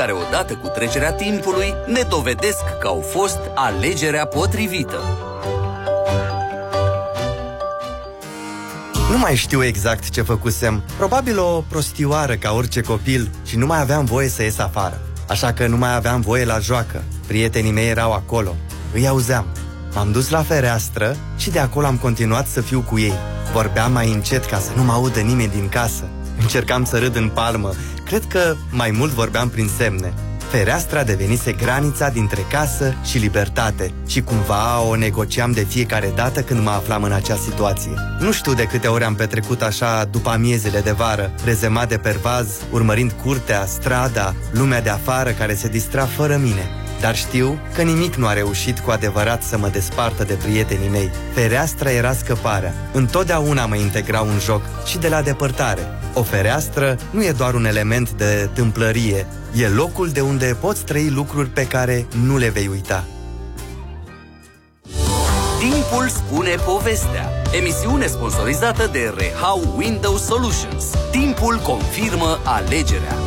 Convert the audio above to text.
care odată cu trecerea timpului ne dovedesc că au fost alegerea potrivită. Nu mai știu exact ce făcusem. Probabil o prostioară ca orice copil și nu mai aveam voie să ies afară. Așa că nu mai aveam voie la joacă. Prietenii mei erau acolo. Îi auzeam. M-am dus la fereastră și de acolo am continuat să fiu cu ei. Vorbeam mai încet ca să nu mă audă nimeni din casă. Încercam să râd în palmă. Cred că mai mult vorbeam prin semne. Fereastra devenise granița dintre casă și libertate și cumva o negociam de fiecare dată când mă aflam în acea situație. Nu știu de câte ori am petrecut așa după amiezele de vară, rezemat de pervaz, urmărind curtea, strada, lumea de afară care se distra fără mine. Dar știu că nimic nu a reușit cu adevărat să mă despartă de prietenii mei. Fereastra era scăparea. Întotdeauna mă integra un joc și de la depărtare. O fereastră nu e doar un element de tâmplărie, e locul de unde poți trăi lucruri pe care nu le vei uita. Timpul spune povestea. Emisiune sponsorizată de Rehau Window Solutions. Timpul confirmă alegerea.